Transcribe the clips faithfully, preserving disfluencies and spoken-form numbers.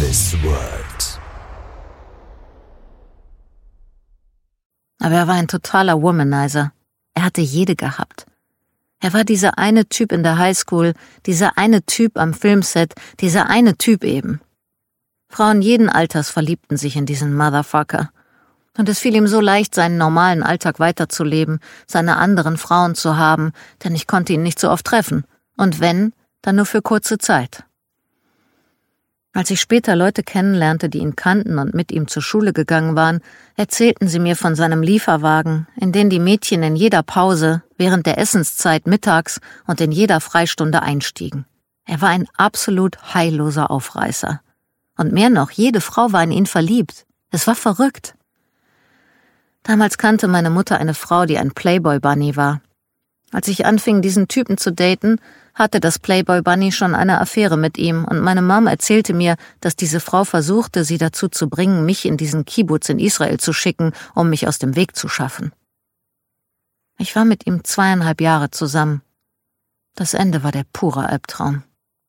This World. Aber er war ein totaler Womanizer. Er hatte jede gehabt. Er war dieser eine Typ in der Highschool, dieser eine Typ am Filmset, dieser eine Typ eben. Frauen jeden Alters verliebten sich in diesen Motherfucker. Und es fiel ihm so leicht, seinen normalen Alltag weiterzuleben, seine anderen Frauen zu haben, denn ich konnte ihn nicht so oft treffen. Und wenn, dann nur für kurze Zeit. Als ich später Leute kennenlernte, die ihn kannten und mit ihm zur Schule gegangen waren, erzählten sie mir von seinem Lieferwagen, in den die Mädchen in jeder Pause, während der Essenszeit mittags und in jeder Freistunde einstiegen. Er war ein absolut heilloser Aufreißer. Und mehr noch, jede Frau war in ihn verliebt. Es war verrückt. Damals kannte meine Mutter eine Frau, die ein Playboy-Bunny war. Als ich anfing, diesen Typen zu daten, hatte das Playboy-Bunny schon eine Affäre mit ihm und meine Mom erzählte mir, dass diese Frau versuchte, sie dazu zu bringen, mich in diesen Kibbutz in Israel zu schicken, um mich aus dem Weg zu schaffen. Ich war mit ihm zweieinhalb Jahre zusammen. Das Ende war der pure Albtraum.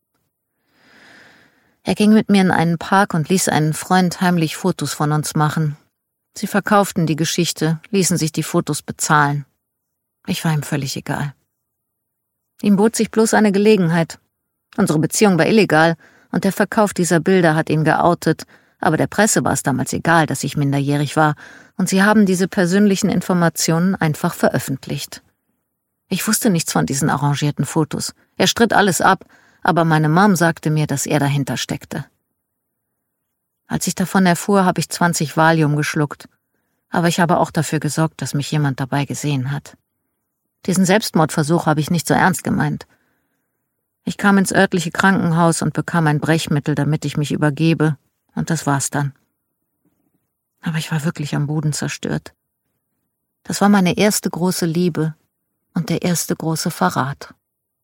Er ging mit mir in einen Park und ließ einen Freund heimlich Fotos von uns machen. Sie verkauften die Geschichte, ließen sich die Fotos bezahlen. Ich war ihm völlig egal. Ihm bot sich bloß eine Gelegenheit. Unsere Beziehung war illegal und der Verkauf dieser Bilder hat ihn geoutet, aber der Presse war es damals egal, dass ich minderjährig war und sie haben diese persönlichen Informationen einfach veröffentlicht. Ich wusste nichts von diesen arrangierten Fotos. Er stritt alles ab, aber meine Mom sagte mir, dass er dahinter steckte. Als ich davon erfuhr, habe ich zwanzig Valium geschluckt, aber ich habe auch dafür gesorgt, dass mich jemand dabei gesehen hat. Diesen Selbstmordversuch habe ich nicht so ernst gemeint. Ich kam ins örtliche Krankenhaus und bekam ein Brechmittel, damit ich mich übergebe, und das war's dann. Aber ich war wirklich am Boden zerstört. Das war meine erste große Liebe und der erste große Verrat.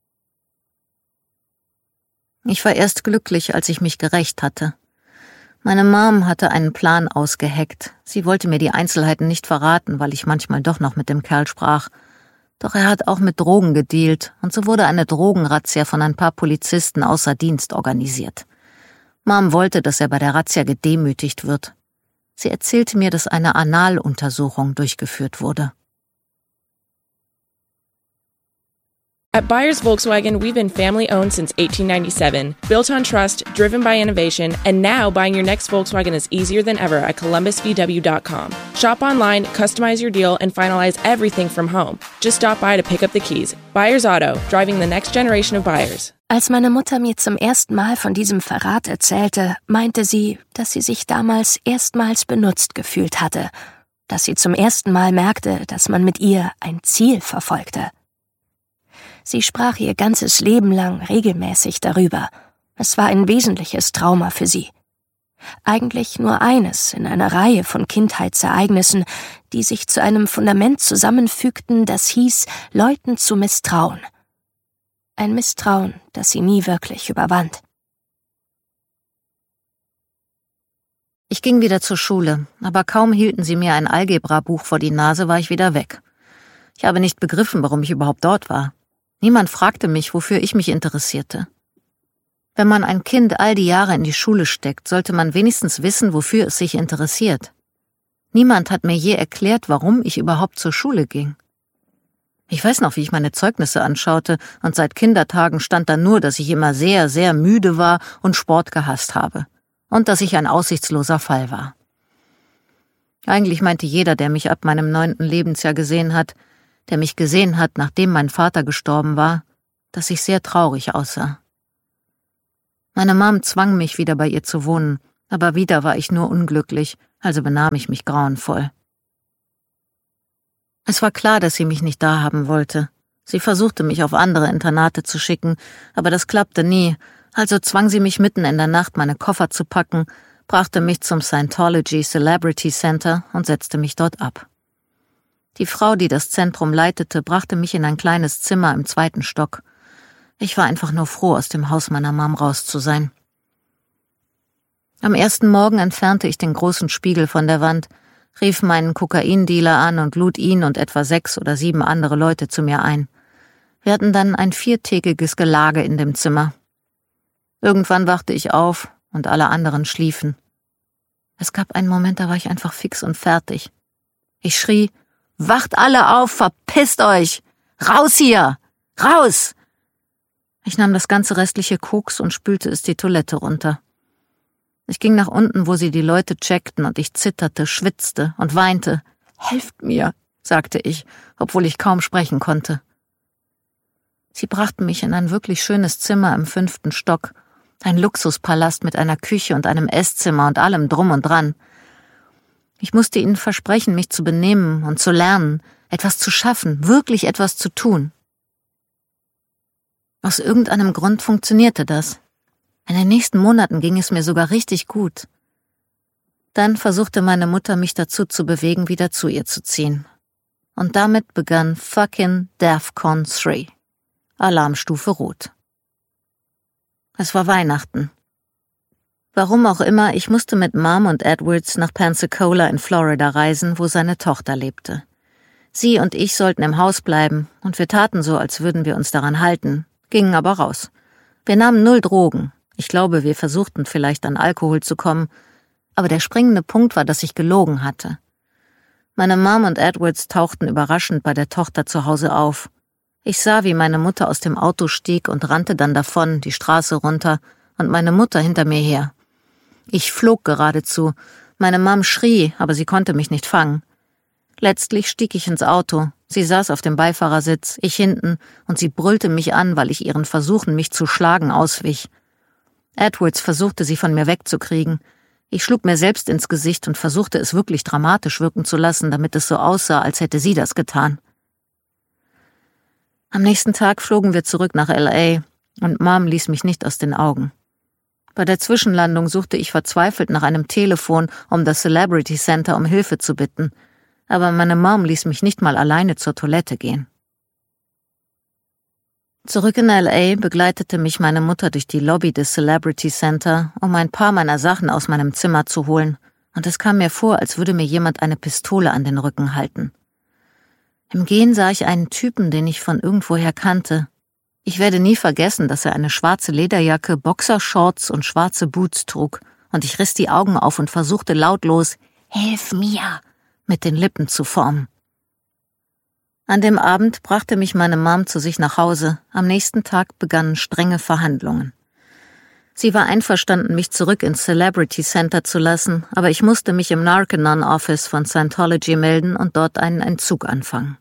Ich war erst glücklich, als ich mich gerächt hatte. Meine Mom hatte einen Plan ausgeheckt. Sie wollte mir die Einzelheiten nicht verraten, weil ich manchmal doch noch mit dem Kerl sprach. Doch er hat auch mit Drogen gedealt und so wurde eine Drogenrazzia von ein paar Polizisten außer Dienst organisiert. Mom wollte, dass er bei der Razzia gedemütigt wird. Sie erzählte mir, dass eine Analuntersuchung durchgeführt wurde. At Byers Volkswagen, we've been family-owned since eighteen ninety-seven, built on trust, driven by innovation, and now buying your next Volkswagen is easier than ever at Columbus V W dot com. Shop online, customize your deal, and finalize everything from home. Just stop by to pick up the keys. Byers Auto, driving the next generation of buyers. Als meine Mutter mir zum ersten Mal von diesem Verrat erzählte, meinte sie, dass sie sich damals erstmals benutzt gefühlt hatte, dass sie zum ersten Mal merkte, dass man mit ihr ein Ziel verfolgte. Sie sprach ihr ganzes Leben lang regelmäßig darüber. Es war ein wesentliches Trauma für sie. Eigentlich nur eines in einer Reihe von Kindheitsereignissen, die sich zu einem Fundament zusammenfügten, das hieß, Leuten zu misstrauen. Ein Misstrauen, das sie nie wirklich überwand. Ich ging wieder zur Schule, aber kaum hielten sie mir ein Algebra-Buch vor die Nase, war ich wieder weg. Ich habe nicht begriffen, warum ich überhaupt dort war. Niemand fragte mich, wofür ich mich interessierte. Wenn man ein Kind all die Jahre in die Schule steckt, sollte man wenigstens wissen, wofür es sich interessiert. Niemand hat mir je erklärt, warum ich überhaupt zur Schule ging. Ich weiß noch, wie ich meine Zeugnisse anschaute, und seit Kindertagen stand da nur, dass ich immer sehr, sehr müde war und Sport gehasst habe. Und dass ich ein aussichtsloser Fall war. Eigentlich meinte jeder, der mich ab meinem neunten Lebensjahr gesehen hat, der mich gesehen hat, nachdem mein Vater gestorben war, dass ich sehr traurig aussah. Meine Mom zwang mich, wieder bei ihr zu wohnen, aber wieder war ich nur unglücklich, also benahm ich mich grauenvoll. Es war klar, dass sie mich nicht da haben wollte. Sie versuchte, mich auf andere Internate zu schicken, aber das klappte nie, also zwang sie mich mitten in der Nacht, meine Koffer zu packen, brachte mich zum Scientology Celebrity Center und setzte mich dort ab. Die Frau, die das Zentrum leitete, brachte mich in ein kleines Zimmer im zweiten Stock. Ich war einfach nur froh, aus dem Haus meiner Mom raus zu sein. Am ersten Morgen entfernte ich den großen Spiegel von der Wand, rief meinen Kokaindealer an und lud ihn und etwa sechs oder sieben andere Leute zu mir ein. Wir hatten dann ein viertägiges Gelage in dem Zimmer. Irgendwann wachte ich auf und alle anderen schliefen. Es gab einen Moment, da war ich einfach fix und fertig. Ich schrie, »Wacht alle auf, verpisst euch! Raus hier! Raus!« Ich nahm das ganze restliche Koks und spülte es die Toilette runter. Ich ging nach unten, wo sie die Leute checkten, und ich zitterte, schwitzte und weinte. »Helft mir«, sagte ich, obwohl ich kaum sprechen konnte. Sie brachten mich in ein wirklich schönes Zimmer im fünften Stock, ein Luxuspalast mit einer Küche und einem Esszimmer und allem drum und dran. Ich musste ihnen versprechen, mich zu benehmen und zu lernen, etwas zu schaffen, wirklich etwas zu tun. Aus irgendeinem Grund funktionierte das. In den nächsten Monaten ging es mir sogar richtig gut. Dann versuchte meine Mutter, mich dazu zu bewegen, wieder zu ihr zu ziehen. Und damit begann fucking DEFCON drei. Alarmstufe Rot. Es war Weihnachten. Warum auch immer, ich musste mit Mom und Edwards nach Pensacola in Florida reisen, wo seine Tochter lebte. Sie und ich sollten im Haus bleiben, und wir taten so, als würden wir uns daran halten, gingen aber raus. Wir nahmen null Drogen. Ich glaube, wir versuchten vielleicht an Alkohol zu kommen, aber der springende Punkt war, dass ich gelogen hatte. Meine Mom und Edwards tauchten überraschend bei der Tochter zu Hause auf. Ich sah, wie meine Mutter aus dem Auto stieg und rannte dann davon, die Straße runter, und meine Mutter hinter mir her. Ich flog geradezu. Meine Mom schrie, aber sie konnte mich nicht fangen. Letztlich stieg ich ins Auto. Sie saß auf dem Beifahrersitz, ich hinten, und sie brüllte mich an, weil ich ihren Versuchen, mich zu schlagen, auswich. Edwards versuchte, sie von mir wegzukriegen. Ich schlug mir selbst ins Gesicht und versuchte, es wirklich dramatisch wirken zu lassen, damit es so aussah, als hätte sie das getan. Am nächsten Tag flogen wir zurück nach L A und Mom ließ mich nicht aus den Augen. Bei der Zwischenlandung suchte ich verzweifelt nach einem Telefon, um das Celebrity Center um Hilfe zu bitten, aber meine Mom ließ mich nicht mal alleine zur Toilette gehen. Zurück in L A begleitete mich meine Mutter durch die Lobby des Celebrity Center, um ein paar meiner Sachen aus meinem Zimmer zu holen, und es kam mir vor, als würde mir jemand eine Pistole an den Rücken halten. Im Gehen sah ich einen Typen, den ich von irgendwoher kannte. Ich werde nie vergessen, dass er eine schwarze Lederjacke, Boxershorts und schwarze Boots trug, und ich riss die Augen auf und versuchte lautlos, »Hilf mir!« mit den Lippen zu formen. An dem Abend brachte mich meine Mom zu sich nach Hause. Am nächsten Tag begannen strenge Verhandlungen. Sie war einverstanden, mich zurück ins Celebrity Center zu lassen, aber ich musste mich im Narconon-Office von Scientology melden und dort einen Entzug anfangen.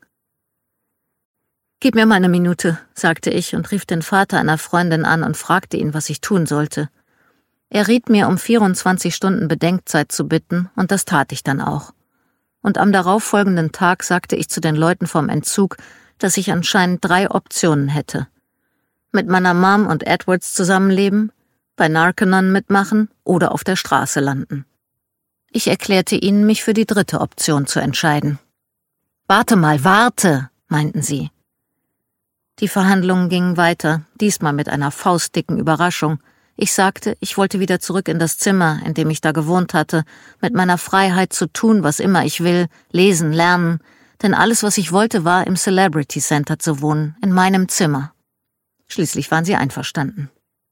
»Gib mir mal eine Minute«, sagte ich und rief den Vater einer Freundin an und fragte ihn, was ich tun sollte. Er riet mir, um vierundzwanzig Stunden Bedenkzeit zu bitten, und das tat ich dann auch. Und am darauffolgenden Tag sagte ich zu den Leuten vom Entzug, dass ich anscheinend drei Optionen hätte. Mit meiner Mom und Edwards zusammenleben, bei Narconon mitmachen oder auf der Straße landen. Ich erklärte ihnen, mich für die dritte Option zu entscheiden. »Warte mal, warte«, meinten sie. Die Verhandlungen gingen weiter, diesmal mit einer faustdicken Überraschung. Ich sagte, ich wollte wieder zurück in das Zimmer, in dem ich da gewohnt hatte, mit meiner Freiheit zu tun, was immer ich will, lesen, lernen, denn alles, was ich wollte, war, im Celebrity Center zu wohnen, in meinem Zimmer. Schließlich waren sie einverstanden.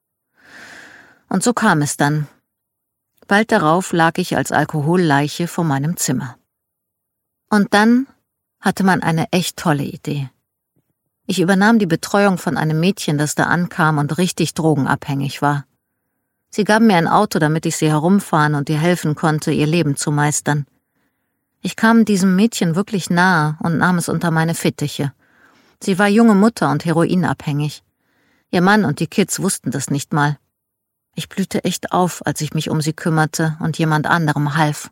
Und so kam es dann. Bald darauf lag ich als Alkoholleiche vor meinem Zimmer. Und dann hatte man eine echt tolle Idee. Ich übernahm die Betreuung von einem Mädchen, das da ankam und richtig drogenabhängig war. Sie gaben mir ein Auto, damit ich sie herumfahren und ihr helfen konnte, ihr Leben zu meistern. Ich kam diesem Mädchen wirklich nahe und nahm es unter meine Fittiche. Sie war junge Mutter und heroinabhängig. Ihr Mann und die Kids wussten das nicht mal. Ich blühte echt auf, als ich mich um sie kümmerte und jemand anderem half.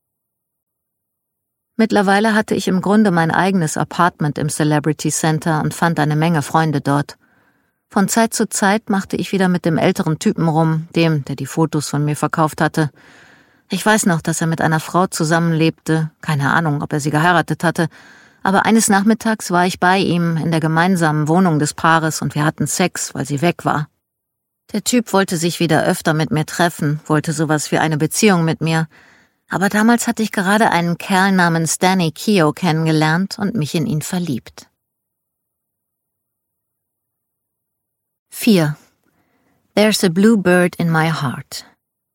Mittlerweile hatte ich im Grunde mein eigenes Apartment im Celebrity Center und fand eine Menge Freunde dort. Von Zeit zu Zeit machte ich wieder mit dem älteren Typen rum, dem, der die Fotos von mir verkauft hatte. Ich weiß noch, dass er mit einer Frau zusammenlebte, keine Ahnung, ob er sie geheiratet hatte, aber eines Nachmittags war ich bei ihm in der gemeinsamen Wohnung des Paares und wir hatten Sex, weil sie weg war. Der Typ wollte sich wieder öfter mit mir treffen, wollte sowas wie eine Beziehung mit mir, aber damals hatte ich gerade einen Kerl namens Danny Keogh kennengelernt und mich in ihn verliebt. vier. There's a blue bird in my heart.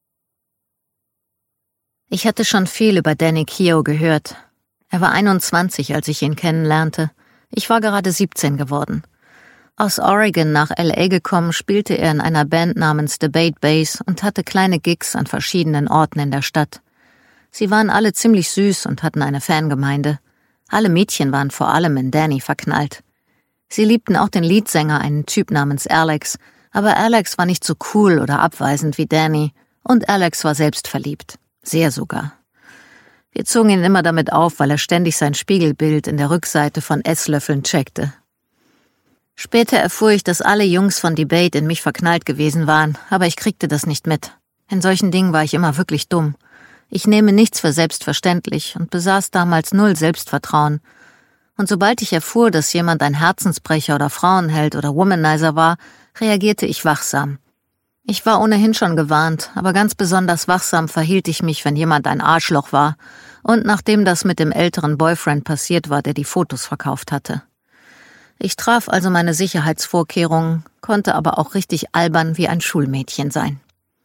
Ich hatte schon viel über Danny Keough gehört. Er war einundzwanzig, als ich ihn kennenlernte. Ich war gerade siebzehn geworden. Aus Oregon nach L A gekommen, spielte er in einer Band namens Debate Bass und hatte kleine Gigs an verschiedenen Orten in der Stadt. Sie waren alle ziemlich süß und hatten eine Fangemeinde. Alle Mädchen waren vor allem in Danny verknallt. Sie liebten auch den Leadsänger, einen Typ namens Alex, aber Alex war nicht so cool oder abweisend wie Danny und Alex war selbst verliebt. Sehr sogar. Wir zogen ihn immer damit auf, weil er ständig sein Spiegelbild in der Rückseite von Esslöffeln checkte. Später erfuhr ich, dass alle Jungs von Debate in mich verknallt gewesen waren, aber ich kriegte das nicht mit. In solchen Dingen war ich immer wirklich dumm. Ich nehme nichts für selbstverständlich und besaß damals null Selbstvertrauen. Und sobald ich erfuhr, dass jemand ein Herzensbrecher oder Frauenheld oder Womanizer war, reagierte ich wachsam. Ich war ohnehin schon gewarnt, aber ganz besonders wachsam verhielt ich mich, wenn jemand ein Arschloch war und nachdem das mit dem älteren Boyfriend passiert war, der die Fotos verkauft hatte. Ich traf also meine Sicherheitsvorkehrungen, konnte aber auch richtig albern wie ein Schulmädchen sein.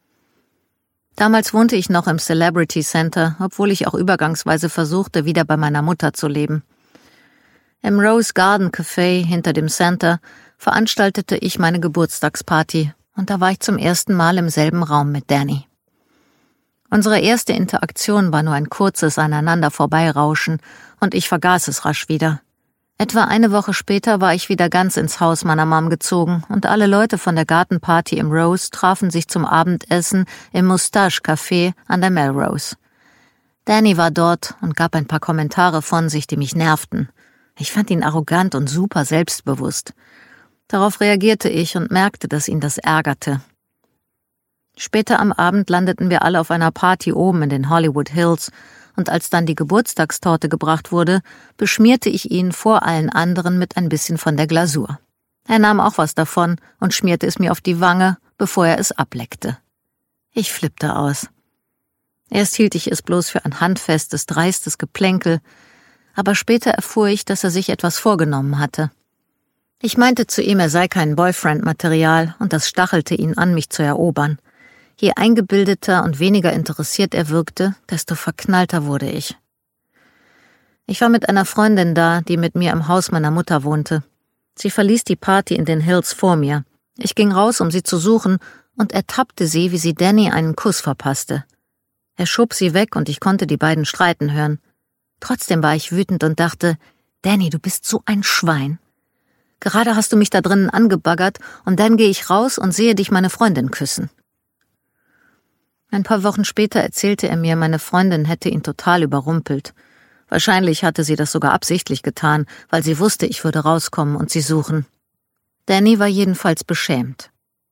Damals wohnte ich noch im Celebrity Center, obwohl ich auch übergangsweise versuchte, wieder bei meiner Mutter zu leben. Im Rose Garden Café hinter dem Center veranstaltete ich meine Geburtstagsparty und da war ich zum ersten Mal im selben Raum mit Danny. Unsere erste Interaktion war nur ein kurzes Aneinander vorbeirauschen und ich vergaß es rasch wieder. Etwa eine Woche später war ich wieder ganz ins Haus meiner Mom gezogen und alle Leute von der Gartenparty im Rose trafen sich zum Abendessen im Moustache Café an der Melrose. Danny war dort und gab ein paar Kommentare von sich, die mich nervten. Ich fand ihn arrogant und super selbstbewusst. Darauf reagierte ich und merkte, dass ihn das ärgerte. Später am Abend landeten wir alle auf einer Party oben in den Hollywood Hills und als dann die Geburtstagstorte gebracht wurde, beschmierte ich ihn vor allen anderen mit ein bisschen von der Glasur. Er nahm auch was davon und schmierte es mir auf die Wange, bevor er es ableckte. Ich flippte aus. Erst hielt ich es bloß für ein handfestes, dreistes Geplänkel, aber später erfuhr ich, dass er sich etwas vorgenommen hatte. Ich meinte zu ihm, er sei kein Boyfriend-Material und das stachelte ihn an, mich zu erobern. Je eingebildeter und weniger interessiert er wirkte, desto verknallter wurde ich. Ich war mit einer Freundin da, die mit mir im Haus meiner Mutter wohnte. Sie verließ die Party in den Hills vor mir. Ich ging raus, um sie zu suchen, und ertappte sie, wie sie Danny einen Kuss verpasste. Er schob sie weg und ich konnte die beiden streiten hören. Trotzdem war ich wütend und dachte, Danny, du bist so ein Schwein. Gerade hast du mich da drinnen angebaggert und dann gehe ich raus und sehe dich meine Freundin küssen. Ein paar Wochen später erzählte er mir, meine Freundin hätte ihn total überrumpelt. Wahrscheinlich hatte sie das sogar absichtlich getan, weil sie wusste, ich würde rauskommen und sie suchen. Danny war jedenfalls beschämt.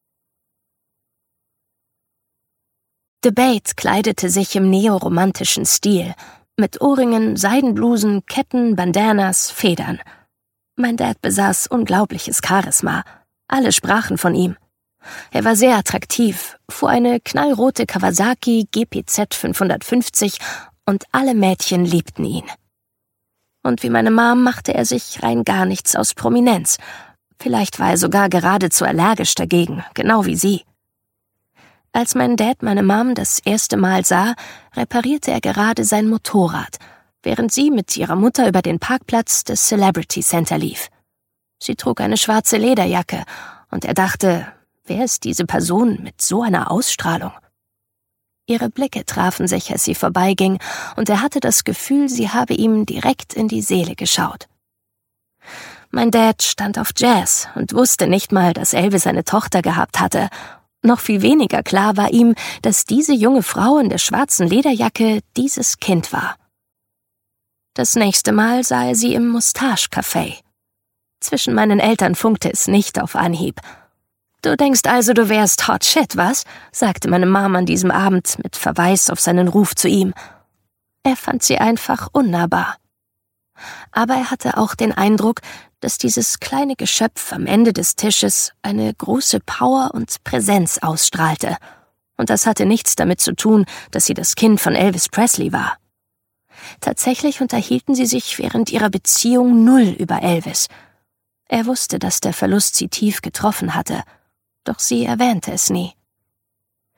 Debate kleidete sich im neoromantischen Stil, mit Ohrringen, Seidenblusen, Ketten, Bandanas, Federn. Mein Dad besaß unglaubliches Charisma. Alle sprachen von ihm. Er war sehr attraktiv, fuhr eine knallrote Kawasaki G P Z fünfhundertfünfzig und alle Mädchen liebten ihn. Und wie meine Mom machte er sich rein gar nichts aus Prominenz. Vielleicht war er sogar geradezu allergisch dagegen, genau wie sie. Als mein Dad meine Mom das erste Mal sah, reparierte er gerade sein Motorrad, während sie mit ihrer Mutter über den Parkplatz des Celebrity Center lief. Sie trug eine schwarze Lederjacke und er dachte, wer ist diese Person mit so einer Ausstrahlung? Ihre Blicke trafen sich, als sie vorbeiging, und er hatte das Gefühl, sie habe ihm direkt in die Seele geschaut. Mein Dad stand auf Jazz und wusste nicht mal, dass Elvis eine Tochter gehabt hatte. Noch viel weniger klar war ihm, dass diese junge Frau in der schwarzen Lederjacke dieses Kind war. Das nächste Mal sah er sie im Moustache Café. Zwischen meinen Eltern funkte es nicht auf Anhieb. »Du denkst also, du wärst hot shit, was?« sagte meine Mom an diesem Abend mit Verweis auf seinen Ruf zu ihm. Er fand sie einfach unnahbar. Aber er hatte auch den Eindruck, dass dieses kleine Geschöpf am Ende des Tisches eine große Power und Präsenz ausstrahlte. Und das hatte nichts damit zu tun, dass sie das Kind von Elvis Presley war. Tatsächlich unterhielten sie sich während ihrer Beziehung null über Elvis. Er wusste, dass der Verlust sie tief getroffen hatte, doch sie erwähnte es nie.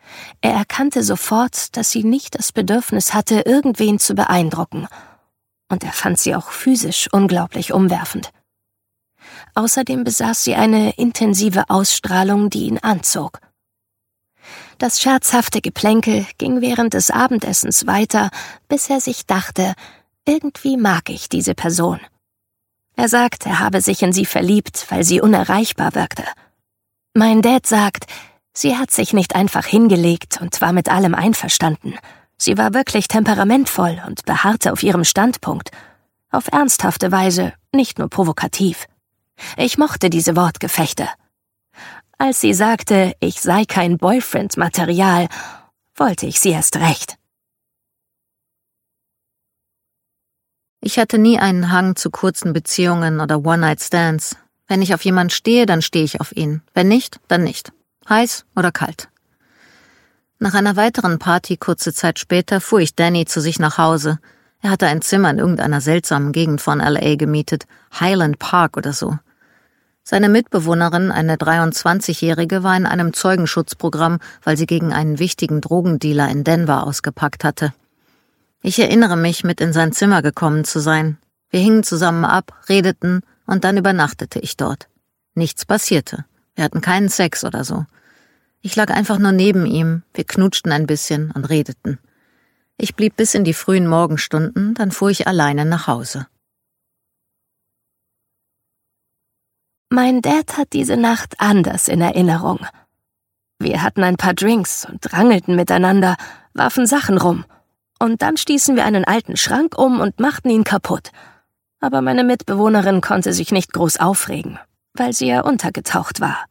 Er erkannte sofort, dass sie nicht das Bedürfnis hatte, irgendwen zu beeindrucken. Und er fand sie auch physisch unglaublich umwerfend. Außerdem besaß sie eine intensive Ausstrahlung, die ihn anzog. Das scherzhafte Geplänkel ging während des Abendessens weiter, bis er sich dachte, irgendwie mag ich diese Person. Er sagt, er habe sich in sie verliebt, weil sie unerreichbar wirkte. Mein Dad sagt, sie hat sich nicht einfach hingelegt und war mit allem einverstanden. Sie war wirklich temperamentvoll und beharrte auf ihrem Standpunkt. Auf ernsthafte Weise, nicht nur provokativ. Ich mochte diese Wortgefechte. Als sie sagte, ich sei kein Boyfriend-Material, wollte ich sie erst recht. Ich hatte nie einen Hang zu kurzen Beziehungen oder One-Night-Stands. Wenn ich auf jemanden stehe, dann stehe ich auf ihn. Wenn nicht, dann nicht. Heiß oder kalt. Nach einer weiteren Party kurze Zeit später fuhr ich Danny zu sich nach Hause. Er hatte ein Zimmer in irgendeiner seltsamen Gegend von L A gemietet, Highland Park oder so. Seine Mitbewohnerin, eine dreiundzwanzigjährige, war in einem Zeugenschutzprogramm, weil sie gegen einen wichtigen Drogendealer in Denver ausgepackt hatte. Ich erinnere mich, mit in sein Zimmer gekommen zu sein. Wir hingen zusammen ab, redeten und dann übernachtete ich dort. Nichts passierte. Wir hatten keinen Sex oder so. Ich lag einfach nur neben ihm, wir knutschten ein bisschen und redeten. Ich blieb bis in die frühen Morgenstunden, dann fuhr ich alleine nach Hause. Mein Dad hat diese Nacht anders in Erinnerung. Wir hatten ein paar Drinks und rangelten miteinander, warfen Sachen rum. Und dann stießen wir einen alten Schrank um und machten ihn kaputt. Aber meine Mitbewohnerin konnte sich nicht groß aufregen, weil sie ja untergetaucht war.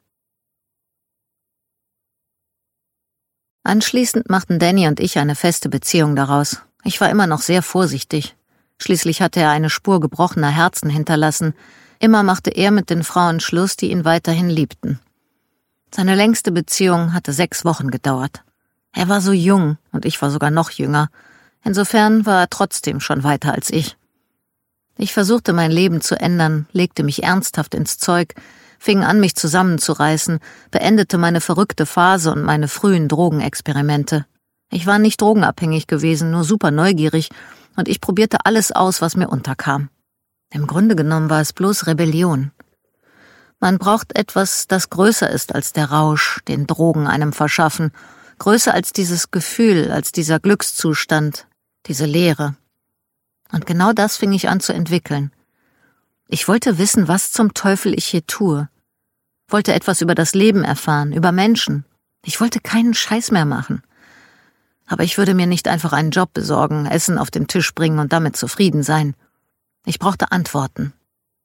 Anschließend machten Danny und ich eine feste Beziehung daraus. Ich war immer noch sehr vorsichtig. Schließlich hatte er eine Spur gebrochener Herzen hinterlassen. Immer machte er mit den Frauen Schluss, die ihn weiterhin liebten. Seine längste Beziehung hatte sechs Wochen gedauert. Er war so jung und ich war sogar noch jünger. Insofern war er trotzdem schon weiter als ich. Ich versuchte mein Leben zu ändern, legte mich ernsthaft ins Zeug, fing an, mich zusammenzureißen, beendete meine verrückte Phase und meine frühen Drogenexperimente. Ich war nicht drogenabhängig gewesen, nur super neugierig, und ich probierte alles aus, was mir unterkam. Im Grunde genommen war es bloß Rebellion. Man braucht etwas, das größer ist als der Rausch, den Drogen einem verschaffen, größer als dieses Gefühl, als dieser Glückszustand, diese Leere. Und genau das fing ich an zu entwickeln. Ich wollte wissen, was zum Teufel ich hier tue. Wollte etwas über das Leben erfahren, über Menschen. Ich wollte keinen Scheiß mehr machen. Aber ich würde mir nicht einfach einen Job besorgen, Essen auf den Tisch bringen und damit zufrieden sein. Ich brauchte Antworten.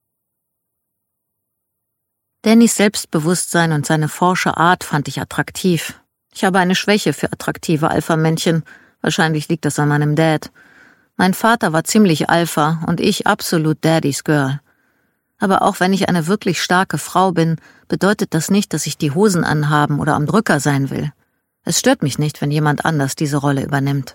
Dannys Selbstbewusstsein und seine forsche Art fand ich attraktiv. Ich habe eine Schwäche für attraktive Alpha-Männchen. Wahrscheinlich liegt das an meinem Dad. Mein Vater war ziemlich Alpha und ich absolut Daddys Girl. Aber auch wenn ich eine wirklich starke Frau bin, bedeutet das nicht, dass ich die Hosen anhaben oder am Drücker sein will. Es stört mich nicht, wenn jemand anders diese Rolle übernimmt.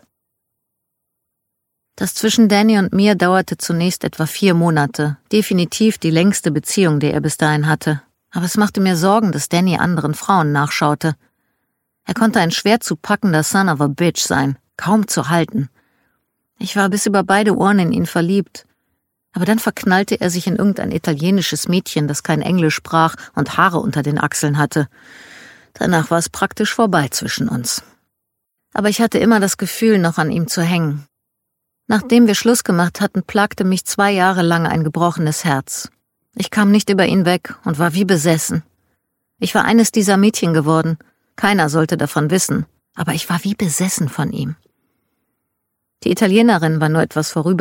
Das zwischen Danny und mir dauerte zunächst etwa vier Monate, definitiv die längste Beziehung, die er bis dahin hatte. Aber es machte mir Sorgen, dass Danny anderen Frauen nachschaute. Er konnte ein schwer zu packender Son of a Bitch sein, kaum zu halten. Ich war bis über beide Ohren in ihn verliebt. Aber dann verknallte er sich in irgendein italienisches Mädchen, das kein Englisch sprach und Haare unter den Achseln hatte. Danach war es praktisch vorbei zwischen uns. Aber ich hatte immer das Gefühl, noch an ihm zu hängen. Nachdem wir Schluss gemacht hatten, plagte mich zwei Jahre lang ein gebrochenes Herz. Ich kam nicht über ihn weg und war wie besessen. Ich war eines dieser Mädchen geworden. Keiner sollte davon wissen, aber ich war wie besessen von ihm. Die Italienerin war nur etwas vorüber.